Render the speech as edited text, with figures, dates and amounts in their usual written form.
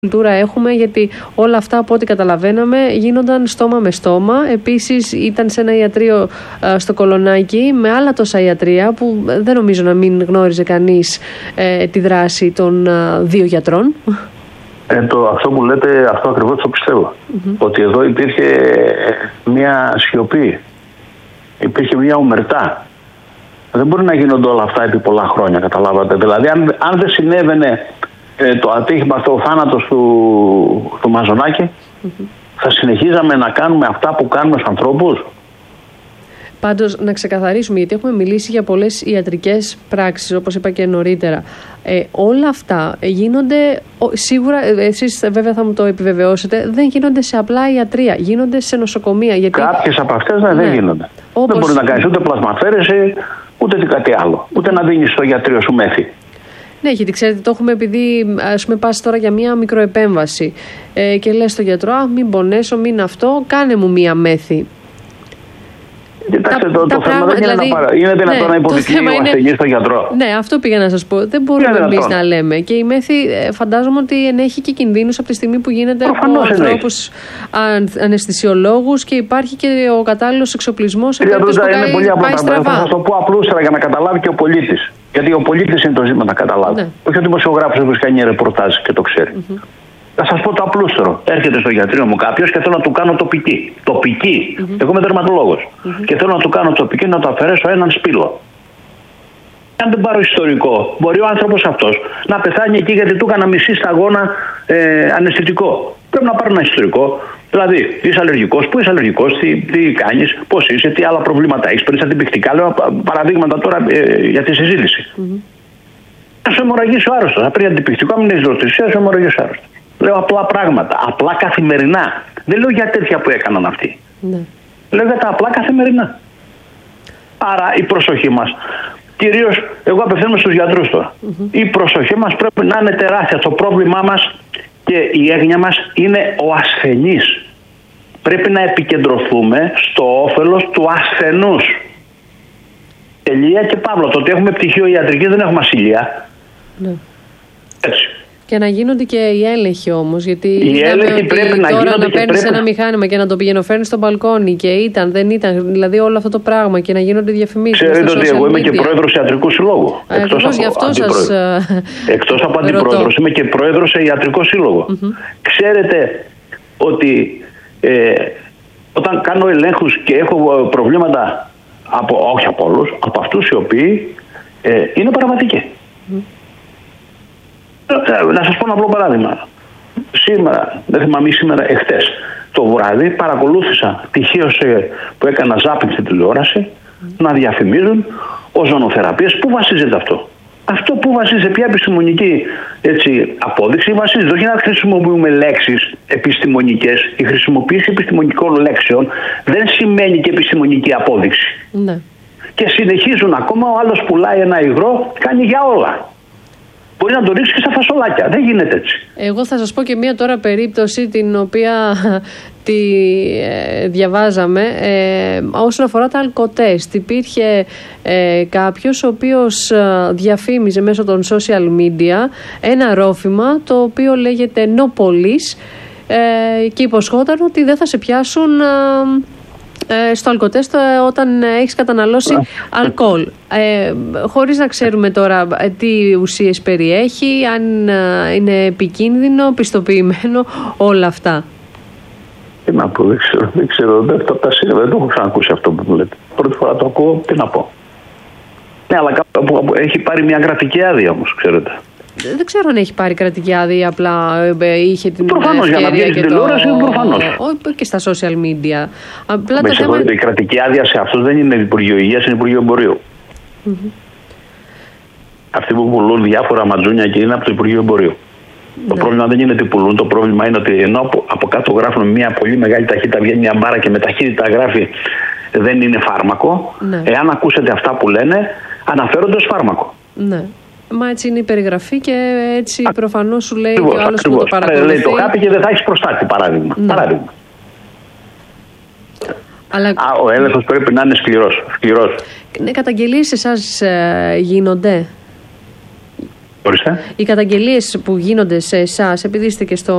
κουλτούρα έχουμε, γιατί όλα αυτά από ό,τι καταλαβαίναμε γίνονταν στόμα με στόμα. Επίσης ήταν σε ένα ιατρείο στο Κολονάκι με άλλα τόσα ιατρεία που δεν νομίζω να μην γνώριζε κανείς τη δράση των δύο γιατρών. Αυτό που λέτε, αυτό ακριβώς το πιστεύω. Ότι εδώ υπήρχε μια σιωπή, υπήρχε μια ομερτά. Δεν μπορεί να γίνονται όλα αυτά επί πολλά χρόνια, καταλάβατε. Δηλαδή αν δεν συνέβαινε το ατύχημα, αυτό ο θάνατος του Μαζονάκη, θα συνεχίζαμε να κάνουμε αυτά που κάνουμε στους ανθρώπους. Πάντως, να ξεκαθαρίσουμε, γιατί έχουμε μιλήσει για πολλές ιατρικές πράξεις, όπως είπα και νωρίτερα. Όλα αυτά γίνονται, σίγουρα, εσείς βέβαια θα μου το επιβεβαιώσετε, δεν γίνονται σε απλά ιατρεία, γίνονται σε νοσοκομεία. Γιατί... Κάποιες από αυτές δεν γίνονται. Δεν μπορεί να κάνεις ούτε πλασμαφέρεση, ούτε κάτι άλλο. Ούτε να δίνεις στο γιατρείο σου μέθη. Ναι, γιατί ξέρετε, το έχουμε επειδή ας πούμε πας τώρα για μια μικροεπέμβαση και λες στον γιατρό, μην πονέσω, μην αυτό, κάνε μου μια μέθη. Κοιτάξτε, το θέμα δεν είναι δυνατόν να υποδεικνύει ο ασθενής στον γιατρό. Ναι, αυτό πήγα να σας πω. Δεν μπορούμε εμείς να λέμε. Και η μέθη φαντάζομαι ότι ενέχει και κινδύνους από τη στιγμή που γίνεται από ανθρώπους αναισθησιολόγους και υπάρχει και ο κατάλληλος εξοπλισμός σε περίπτωση που πάει στραβά. Θα σας το πω απλούστερα για να καταλάβει και ο πολίτης. Γιατί ο πολίτης είναι το ζήτημα να καταλάβει. Όχι ο δημοσιογράφος που κάνει ρεπορτάζ και το ξέρει. Θα σας πω το απλούστερο. Έρχεται στο γιατρείο μου κάποιος και θέλω να του κάνω τοπική. Τοπική. Εγώ είμαι δερματολόγος. Και θέλω να του κάνω τοπική, να του αφαιρέσω έναν σπήλο. Αν δεν πάρω ιστορικό, μπορεί ο άνθρωπος αυτός να πεθάνει εκεί γιατί του έκανα μισή σταγόνα αναισθητικό. Πρέπει να πάρω ένα ιστορικό. Δηλαδή, είσαι αλλεργικός, πού είσαι αλλεργικός, τι κάνεις, πώς είσαι, τι άλλα προβλήματα έχεις, παίρνεις αντιπικτικά. Λέω παραδείγματα τώρα για τη συζήτηση. Να σου αιμορραγήσει ο άρρωστος. Να παίρνει αντιπικτικό, μην έχεις ρωτήσει, να σου αιμορραγήσει ο άρρωστος. Λέω απλά πράγματα, απλά καθημερινά. Δεν λέω για τέτοια που έκαναν αυτοί. Λέω για τα απλά καθημερινά. Άρα η προσοχή μας, κυρίως εγώ απευθύνομαι στους γιατρούς τώρα. Η προσοχή μας πρέπει να είναι τεράστια. Το πρόβλημά μας και η έγνοια μας είναι ο ασθενής. Πρέπει να επικεντρωθούμε στο όφελος του ασθενούς. Τελεία και παύλα. Το ότι έχουμε πτυχίο ιατρική δεν έχουμε ασυλία. Έτσι. Και να γίνονται και οι έλεγχοι όμως, γιατί οι έλεγχοι πρέπει να γίνονται. Τώρα να παίρνεις ένα μηχάνημα και να το πηγαίνω-φέρνεις στο μπαλκόνι και δεν ήταν, δηλαδή όλο αυτό το πράγμα και να γίνονται διαφημίσεις. Ξέρετε ότι εγώ είμαι και πρόεδρος ιατρικού συλλόγου. Εκτός από αντιπρόεδρος, είμαι και πρόεδρος σε ιατρικό σύλλογο. Ξέρετε ότι όταν κάνω ελέγχους και έχω προβλήματα, όχι από όλους, από αυτούς οι οποίοι είναι παραβατικοί. Να σας πω ένα απλό παράδειγμα. Σήμερα, δεν θυμάμαι σήμερα, εχθές το βράδυ παρακολούθησα τυχαίως που έκανα ζάπινγκ στην τηλεόραση να διαφημίζουν οζονοθεραπείες. Πού βασίζεται αυτό? Αυτό που βασίζεται, ποια επιστημονική απόδειξη βασίζεται? Όχι να χρησιμοποιούμε λέξεις επιστημονικές. Η χρησιμοποίηση επιστημονικών λέξεων δεν σημαίνει και επιστημονική απόδειξη. Και συνεχίζουν ακόμα, ο άλλος πουλάει ένα υγρό, κάνει για όλα. Μπορεί να το ρίξει και στα φασολάκια. Δεν γίνεται έτσι. Εγώ θα σας πω και μία τώρα περίπτωση την οποία τη διαβάζαμε όσον αφορά τα αλκοτέστ. Υπήρχε κάποιος ο οποίος διαφήμιζε μέσω των social media ένα ρόφημα το οποίο λέγεται No Police και υποσχόταν ότι δεν θα σε πιάσουν στο αλκοτέστ όταν έχεις καταναλώσει αλκοόλ. Χωρίς να ξέρουμε τώρα τι ουσίες περιέχει, αν είναι επικίνδυνο, πιστοποιημένο, όλα αυτά. Τι να πω, δεν ξέρω, δεν το έχω ξανακούσει αυτό που μου λέτε. Πρώτη φορά το ακούω, τι να πω. Ναι, αλλά έχει πάρει μια κρατική άδεια όμως, ξέρετε. Δεν ξέρω αν έχει πάρει κρατική άδεια, απλά είχε την προφανώς, για να βγει στην τηλεόραση, προφανώς. Και στα social media. Απλά με συγχωρείτε, η κρατική άδεια σε αυτούς δεν είναι Υπουργείο Υγείας, είναι Υπουργείο Εμπορίου. Αυτοί που πουλούν διάφορα ματζούνια και είναι από το Υπουργείο Εμπορίου. Το πρόβλημα δεν είναι ότι πουλούν, το πρόβλημα είναι ότι ενώ από κάτω γράφουν μια πολύ μεγάλη ταχύτητα, βγαίνει μια μπάρα και με ταχύτητα γράφει δεν είναι φάρμακο. Εάν ακούσετε αυτά που λένε, αναφέρονται ως φάρμακο. Μα έτσι είναι η περιγραφή και έτσι προφανώς σου λέει και ο άλλος που το παρακολουθεί. Λέει το χάπι και δεν θα έχεις προστάτη, παράδειγμα. Αλλά... ο έλεγχος πρέπει να είναι σκληρός. Ναι, καταγγελίες εσάς γίνονται? Ορίστε. Οι καταγγελίες που γίνονται σε εσάς, επειδή είστε και στο